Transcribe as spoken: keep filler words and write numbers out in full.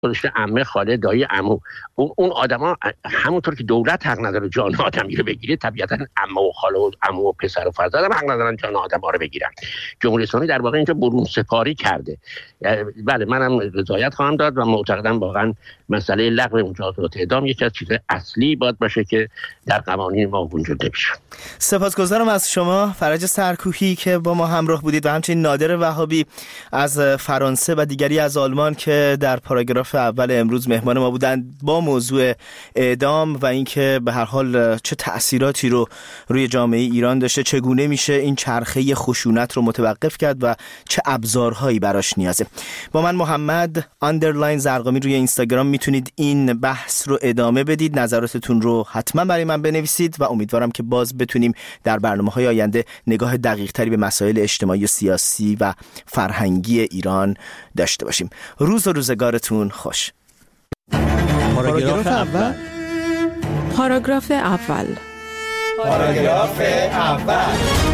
گذاشته عمه، خاله، دایی، عمو. اون اون آدما همونطور که دولت حق نداره جان آدمی رو بگیره، طبیعتا عمه و خاله و عمو و پسر و فرزند هم حق ندارن جان آدم‌ها رو بگیرن. جمهوری اسلامی در واقع اینجا برون سپاری کرده. بله منم رضایت خواهم داد و معتقدم واقعا مسئله لغو مجازات اعدام یکی از چیزهای اصلی باید باشه که در قوانین ما وجود بشه. سپاسگزارم از شما فرج سرکوهی که با ما همراه بودید و همچنین نادر وهابی از فرانسه و دیگری از آلمان که در پاراگراف اول امروز مهمان ما بودند با موضوع اعدام و اینکه به هر حال چه تأثیراتی رو روی جامعه ایران داشته، چگونه میشه این چرخه خشونت رو متوقف کرد و چه ابزارهایی براش نیازه. با من محمد آندرلاین زرقامی روی اینستاگرام میتونید این بحث رو ادامه بدید، نظراتتون رو حتما برای من بنویسید و امیدوارم که باز بتونیم در برنامه‌های آینده نگاه دقیق‌تری به مسائل اجتماعی و سیاسی و فرهنگی ایران داشته باشیم. روز و روزگارتون خوش. پاراگراف اول پاراگراف اول پاراگراف اول